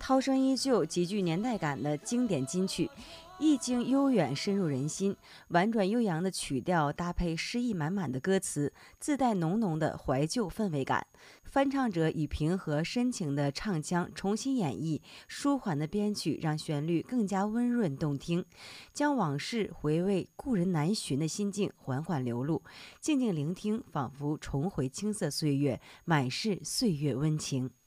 涛声依旧，极具年代感的经典金曲，意境悠远，深入人心。婉转悠扬的曲调搭配诗意满满的歌词，自带浓浓的怀旧氛围感。翻唱者以平和深情的唱腔重新演绎，舒缓的编曲让旋律更加温润动听，将往事回味故人难寻的心境缓缓流露。静静聆听，仿佛重回青涩岁月，满是岁月温情。